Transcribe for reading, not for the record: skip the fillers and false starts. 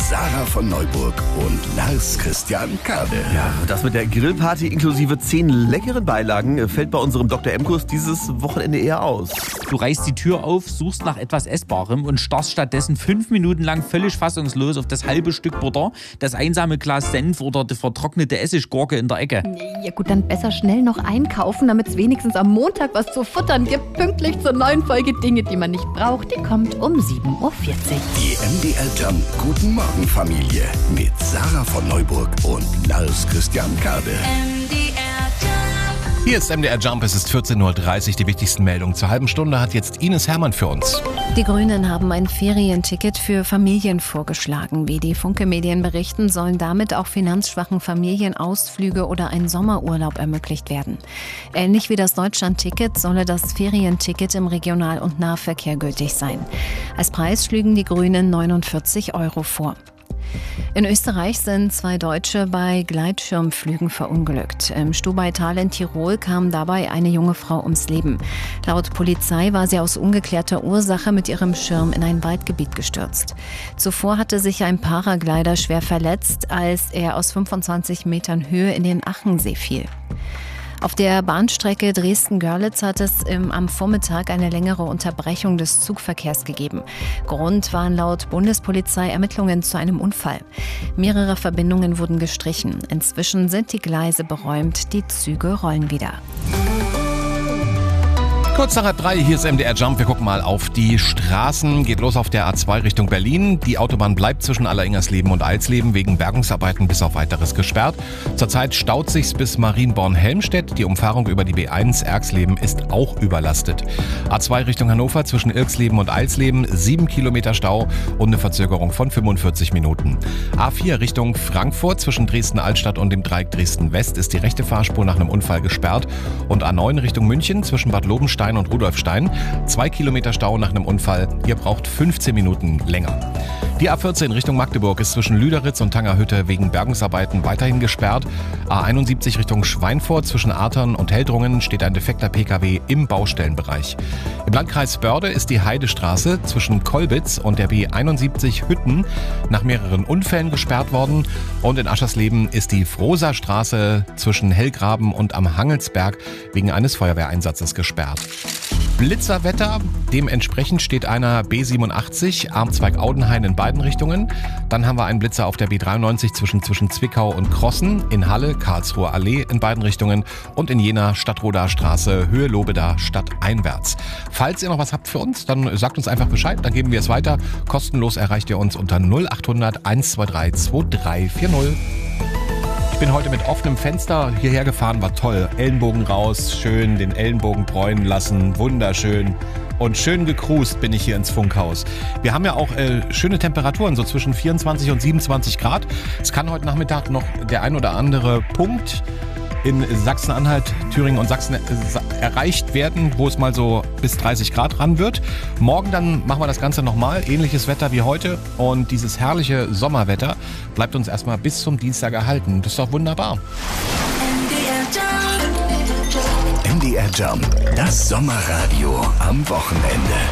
Sarah von Neuburg und Lars Christian Kade. Ja, das mit der Grillparty inklusive 10 leckeren Beilagen fällt bei unserem Dr. M-Kurs dieses Wochenende eher aus. Du reißt die Tür auf, suchst nach etwas Essbarem und starrst stattdessen 5 Minuten lang völlig fassungslos auf das halbe Stück Butter, das einsame Glas Senf oder die vertrocknete Essiggurke in der Ecke. Ja gut, dann besser schnell noch einkaufen, damit es wenigstens am Montag was zu futtern gibt. Pünktlich zur neuen Folge Dinge, die man nicht braucht. Die kommt um 7.40 Uhr. Die MDR Jump Guten Morgen Familie mit Sarah von Neuburg und Lars Christian Kade. Hier ist MDR Jump, es ist 14.30 Uhr. Die wichtigsten Meldungen zur halben Stunde hat jetzt Ines Hermann für uns. Die Grünen haben ein Ferienticket für Familien vorgeschlagen. Wie die Funke-Medien berichten, sollen damit auch finanzschwachen Familien Ausflüge oder ein Sommerurlaub ermöglicht werden. Ähnlich wie das Deutschland-Ticket solle das Ferienticket im Regional- und Nahverkehr gültig sein. Als Preis schlügen die Grünen 49 € vor. In Österreich sind 2 Deutsche bei Gleitschirmflügen verunglückt. Im Stubaital in Tirol kam dabei eine junge Frau ums Leben. Laut Polizei war sie aus ungeklärter Ursache mit ihrem Schirm in ein Waldgebiet gestürzt. Zuvor hatte sich ein Paraglider schwer verletzt, als er aus 25 Metern Höhe in den Achensee fiel. Auf der Bahnstrecke Dresden-Görlitz hat es am Vormittag eine längere Unterbrechung des Zugverkehrs gegeben. Grund waren laut Bundespolizei Ermittlungen zu einem Unfall. Mehrere Verbindungen wurden gestrichen. Inzwischen sind die Gleise beräumt, die Züge rollen wieder. Kurz nach 3, hier ist MDR Jump. Wir gucken mal auf die Straßen. Geht los auf der A2 Richtung Berlin. Die Autobahn bleibt zwischen Alleringers-Leben und Eilsleben wegen Bergungsarbeiten bis auf Weiteres gesperrt. Zurzeit staut sich's bis Marienborn-Helmstedt. Die Umfahrung über die B1 Erxleben ist auch überlastet. A2 Richtung Hannover zwischen Irxleben und Eilsleben 7 Kilometer Stau und eine Verzögerung von 45 Minuten. A4 Richtung Frankfurt zwischen Dresden-Altstadt und dem Dreieck Dresden-West ist die rechte Fahrspur nach einem Unfall gesperrt. Und A9 Richtung München zwischen Bad Lobenstein und Rudolfstein. 2 Kilometer Stau nach einem Unfall. Ihr braucht 15 Minuten länger. Die A14 Richtung Magdeburg ist zwischen Lüderitz und Tangerhütte wegen Bergungsarbeiten weiterhin gesperrt. A71 Richtung Schweinfurt zwischen Artern und Heldrungen steht ein defekter Pkw im Baustellenbereich. Im Landkreis Börde ist die Heidestraße zwischen Kolbitz und der B71 Hütten nach mehreren Unfällen gesperrt worden. Und in Aschersleben ist die Frohser-Straße zwischen Hellgraben und am Hangelsberg wegen eines Feuerwehreinsatzes gesperrt. Blitzerwetter, dementsprechend steht einer B87 Armzweig-Audenhain in beiden Richtungen. Dann haben wir einen Blitzer auf der B93 zwischen Zwickau und Krossen, in Halle, Karlsruher Allee in beiden Richtungen und in Jena Stadtroder Straße, Höhe Lobeda stadteinwärts. Falls ihr noch was habt für uns, dann sagt uns einfach Bescheid, dann geben wir es weiter. Kostenlos erreicht ihr uns unter 0800 123 2340. Ich bin heute mit offenem Fenster hierher gefahren, war toll. Ellenbogen raus, schön den Ellenbogen bräunen lassen, wunderschön. Und schön gecruised bin ich hier ins Funkhaus. Wir haben ja auch schöne Temperaturen, so zwischen 24 und 27 Grad. Es kann heute Nachmittag noch der ein oder andere Punkt in Sachsen-Anhalt, Thüringen und Sachsen erreicht werden, wo es mal so bis 30 Grad ran wird. Morgen dann machen wir das Ganze nochmal, ähnliches Wetter wie heute und dieses herrliche Sommerwetter bleibt uns erstmal bis zum Dienstag erhalten. Das ist doch wunderbar. MDR Jump, das Sommerradio am Wochenende.